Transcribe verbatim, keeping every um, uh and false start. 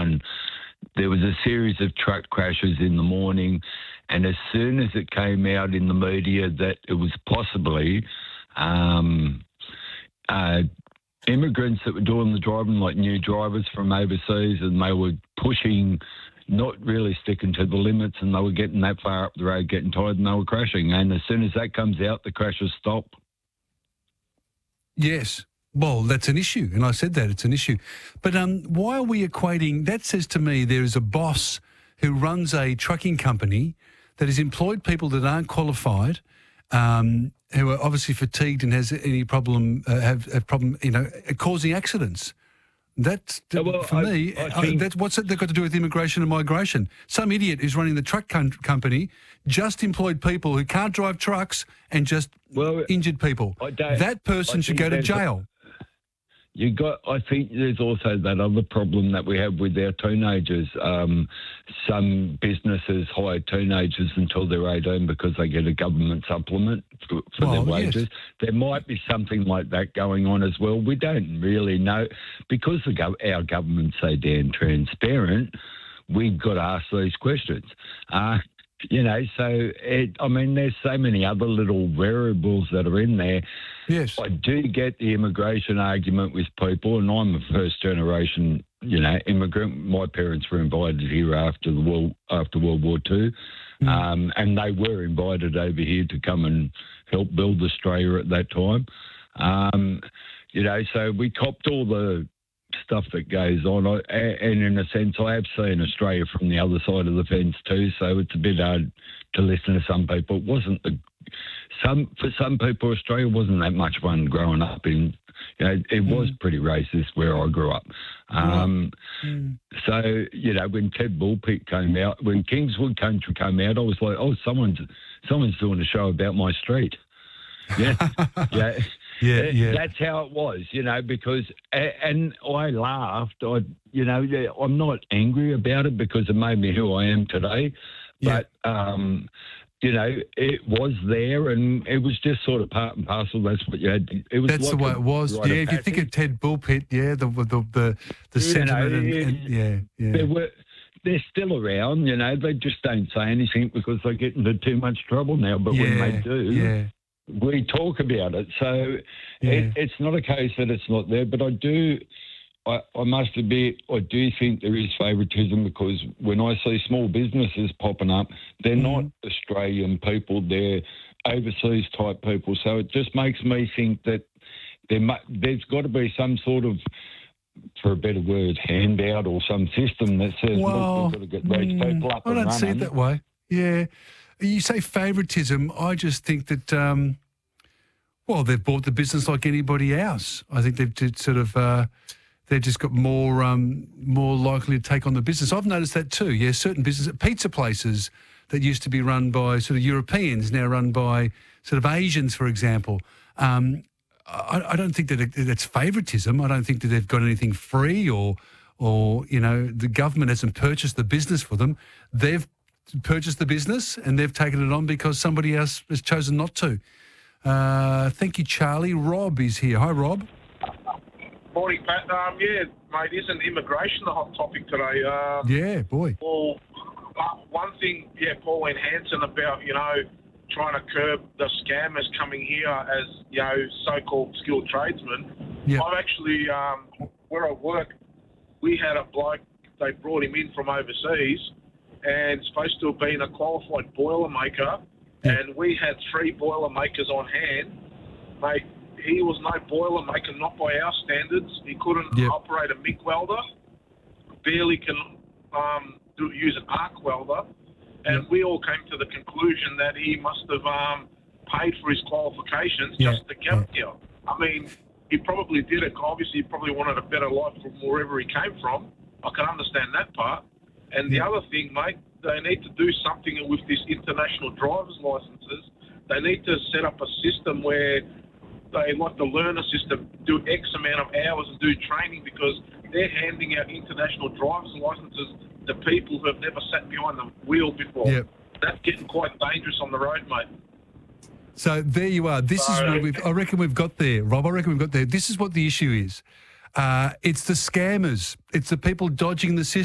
one, there was a series of truck crashes in the morning, and as soon as it came out in the media that it was possibly um, uh, immigrants that were doing the driving, like new drivers from overseas, and they were pushing, not really sticking to the limits, and they were getting that far up the road, getting tired, and they were crashing. And as soon as that comes out, the crashes stop. Yes. Well, that's an issue, and I said that, it's an issue. But um, why are we equating, that says to me there is a boss who runs a trucking company that has employed people that aren't qualified, um, who are obviously fatigued and has any problem, uh, have a problem, you know, causing accidents. That's, well, for I, me, I I, think... that's, what's that got to do with immigration and migration? Some idiot who's running the truck com- company just employed people who can't drive trucks and just well, injured people. That person I should go to jail. You got. I think there's also that other problem that we have with our teenagers. Um, some businesses hire teenagers until they're eighteen because they get a government supplement for, for well, their wages. Yes. There might be something like that going on as well. We don't really know because the gov- our government's so damn transparent. We've got to ask these questions. Uh, You know, so, it, I mean, there's so many other little variables that are in there. Yes. I do get the immigration argument with people, and I'm a first-generation, you know, immigrant. My parents were invited here after the world, after World War Two, mm. um, and they were invited over here to come and help build Australia at that time. Um, you know, so we copped all the stuff that goes on, I, and in a sense I have seen Australia from the other side of the fence too, so it's a bit hard to listen to some people. It wasn't the, some for some people Australia wasn't that much fun growing up in, you know, it was mm. pretty racist where I grew up. Um, mm. So, you know, when Ted Bullpitt came out, when Kingswood Country came out, I was like, oh, someone's someone's doing a show about my street. Yeah, yeah. Yeah, yeah. That's how it was, you know, because, and I laughed, I, you know, I'm not angry about it because it made me who I am today, yeah. but, um, you know, it was there and it was just sort of part and parcel. That's what you had. To, it was That's like the way it was. Yeah, if you think of Ted Bullpitt, yeah, the the the, the sentiment, know, and, and, yeah, yeah. There were, they're still around, you know, they just don't say anything because they get into too much trouble now, but yeah, when they do... Yeah. we talk about it. So yeah. it, it's not a case that it's not there, but I do, I, I must admit, I do think there is favouritism because when I see small businesses popping up, they're mm. not Australian people, they're overseas type people. So it just makes me think that there mu- there's got to be some sort of, for a better word, handout or some system that says, well, look, we've got to get these people up I and running. I don't see it that way. Yeah. You say favouritism, I just think that, um, well, they've bought the business like anybody else. I think they've just sort of, uh, they've just got more um, more likely to take on the business. I've noticed that too, yeah, certain business, pizza places that used to be run by sort of Europeans, now run by sort of Asians, for example. Um, I, I don't think that it, that's favouritism. I don't think that they've got anything free or, or, you know, the government hasn't purchased the business for them. They've purchased the business and they've taken it on because somebody else has chosen not to. Uh, thank you, Charlie. Rob is here. Hi, Rob. Morning, Pat. Um, yeah, mate, isn't immigration the hot topic today? Um, yeah, boy. Well, uh, one thing, yeah, Pauline Hanson about, you know, trying to curb the scammers coming here as, you know, so-called skilled tradesmen. Yep. I've actually, um, where I work, we had a bloke, they brought him in from overseas, and supposed to have been a qualified Boilermaker, yeah. and we had three Boilermakers on hand. Mate, he was no Boilermaker, not by our standards. He couldn't yep. operate a MIG welder, barely can um, do, use an arc welder, and yep. we all came to the conclusion that he must have um, paid for his qualifications yeah. just to get here. I mean, he probably did it. Obviously, he probably wanted a better life from wherever he came from. I can understand that part. And the other thing, mate, they need to do something with this international driver's licenses. They need to set up a system where they, like the learner system, do X amount of hours and do training because they're handing out international driver's licenses to people who have never sat behind the wheel before. Yep. That's getting quite dangerous on the road, mate. So there you are. This so, is what we've, I reckon we've got there, Rob. I reckon we've got there. This is what the issue is. Uh, it's the scammers. It's the people dodging the system.